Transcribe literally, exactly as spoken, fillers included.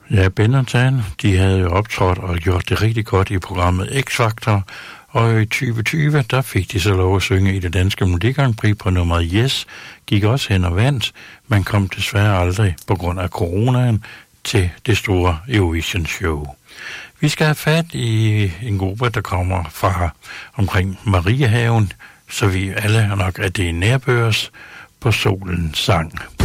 Ja, Ben og Tan, de havde jo optrådt og gjort det rigtig godt i programmet X-Factor, og i tyve tyve, der fik de så lov at synge i det danske Melodi Grand Prix på nummeret Yes, gik også hen og vandt, men kom desværre aldrig på grund af coronaen til det store Eurovision Show. Vi skal have fat i en gruppe, der kommer fra omkring Mariehaven, så vi alle nok er det nærbørs på Solens sang.